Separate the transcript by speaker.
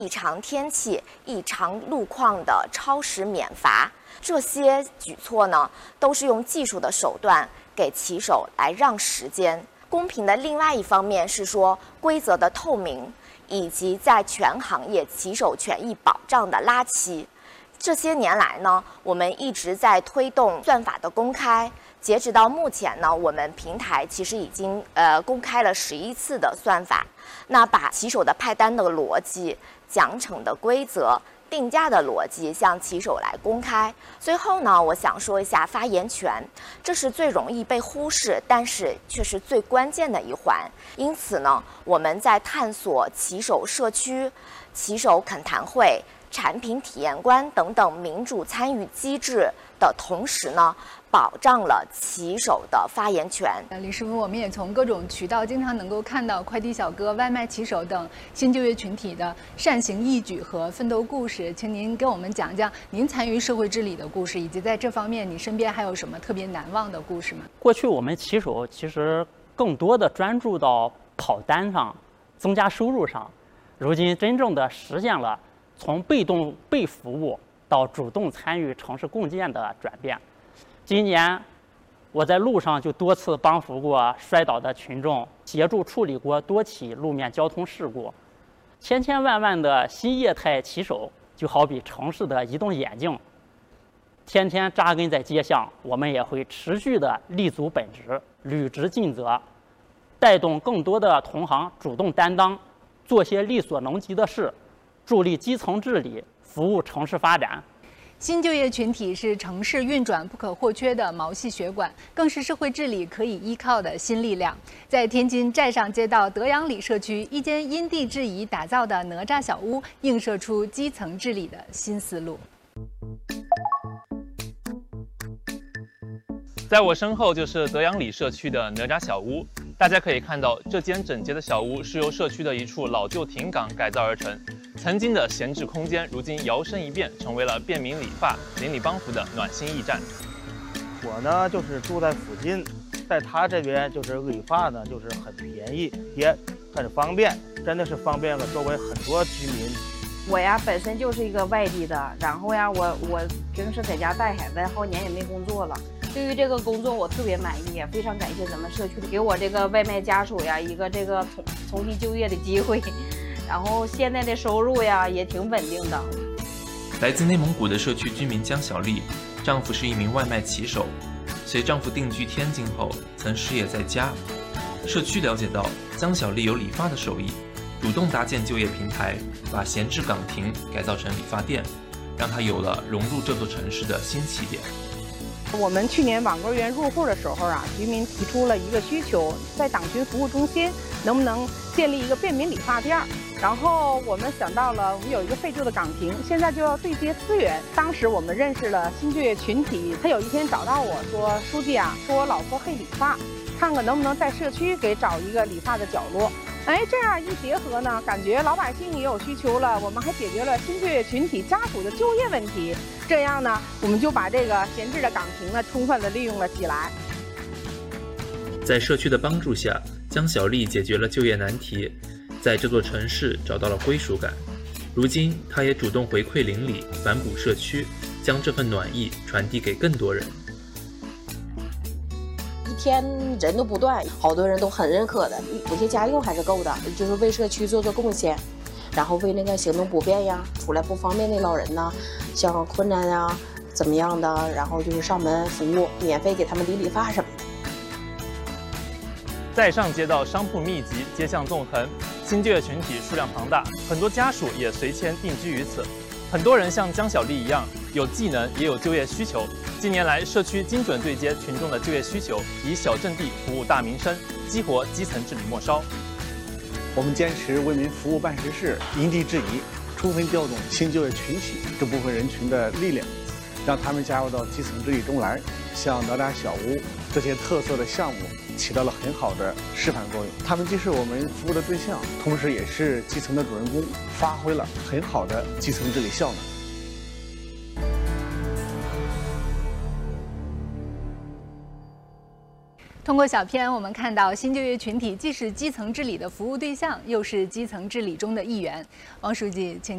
Speaker 1: 异常天气、异常路况的超时免罚。这些举措呢，都是用技术的手段给骑手来让时间。公平的另外一方面是说规则的透明，以及在全行业骑手权益保障的拉齐。这些年来呢，我们一直在推动算法的公开。截止到目前呢，我们平台其实已经公开了11次的算法。那把骑手的派单的逻辑、奖惩的规则、定价的逻辑向骑手来公开。最后呢，我想说一下发言权，这是最容易被忽视，但是却是最关键的一环。因此呢，我们在探索骑手社区、骑手恳谈会、产品体验官等等民主参与机制的同时呢，保障了骑手的发言权。
Speaker 2: 李师傅，我们也从各种渠道经常能够看到快递小哥、外卖骑手等新就业群体的善行义举和奋斗故事，请您给我们讲讲您参与社会治理的故事，以及在这方面你身边还有什么特别难忘的故事吗？
Speaker 3: 过去我们骑手其实更多的专注到跑单上、增加收入上，如今真正的实现了从被动被服务到主动参与城市共建的转变。今年我在路上就多次帮扶过摔倒的群众，协助处理过多起路面交通事故。千千万万的新业态骑手就好比城市的移动眼镜，天天扎根在街巷。我们也会持续的立足本职，履职尽责，带动更多的同行主动担当，做些力所能及的事，助力基层治理，服务城市发展。
Speaker 2: 新就业群体是城市运转不可或缺的毛细血管，更是社会治理可以依靠的新力量。在天津寨上街道德阳里社区，一间因地制宜打造的哪吒小屋，映射出基层治理的新思路。
Speaker 4: 在我身后就是德阳里社区的哪吒小屋，大家可以看到，这间整洁的小屋是由社区的一处老旧停岗改造而成。曾经的闲置空间，如今摇身一变，成为了便民理发、邻里帮扶的暖心驿站。
Speaker 5: 我呢，就是住在附近，在他这边就是理发呢，就是很便宜，也很方便，真的是方便了周围很多居民。
Speaker 6: 我呀，本身就是一个外地的，然后呀，我平时在家带孩子，好年也没工作了。对于这个工作，我特别满意，也非常感谢咱们社区给我这个外卖家属呀一个这个重新就业的机会。然后现在的收入呀也挺稳定的。
Speaker 7: 来自内蒙古的社区居民江小丽，丈夫是一名外卖骑手，随丈夫定居天津后，曾失业在家。社区了解到江小丽有理发的手艺，主动搭建就业平台，把闲置岗亭改造成理发店，让她有了融入这座城市的新起点。
Speaker 8: 我们去年网购员入户的时候啊，居民提出了一个需求，在党群服务中心能不能建立一个便民理发店？然后我们想到了，我们有一个废旧的岗亭，现在就要对接资源。当时我们认识了新就业群体，他有一天找到我说：“书记啊，说我老婆会理发，看看能不能在社区给找一个理发的角落。”哎，这样一结合呢，感觉老百姓也有需求了，我们还解决了新就业群体家属的就业问题。这样呢，我们就把这个闲置的岗亭呢，充分的利用了起来。
Speaker 7: 在社区的帮助下，江小丽解决了就业难题，在这座城市找到了归属感。如今，她也主动回馈邻里，反哺社区，将这份暖意传递给更多人。
Speaker 9: 一天人都不断，好多人都很认可的，补贴家用还是够的，就是为社区做做贡献，然后为那个行动不便呀、出来不方便的老人呐，像困难呀怎么样的，然后就是上门服务，免费给他们理发什么的。
Speaker 4: 寨上街道商铺密集，街巷纵横，新就业群体数量庞大，很多家属也随迁定居于此。很多人像江小丽一样，有技能也有就业需求。近年来，社区精准对接群众的就业需求，以小阵地服务大民生，激活基层治理末梢。
Speaker 10: 我们坚持为民服务办实事，因地制宜，充分调动新就业群体这部分人群的力量，让他们加入到基层治理中来。像哪吒小屋这些特色的项目，起到了很好的示范作用。他们既是我们服务的对象，同时也是基层的主人公，发挥了很好的基层治理效能。
Speaker 2: 通过小片，我们看到新就业群体既是基层治理的服务对象，又是基层治理中的一员。王书记，请。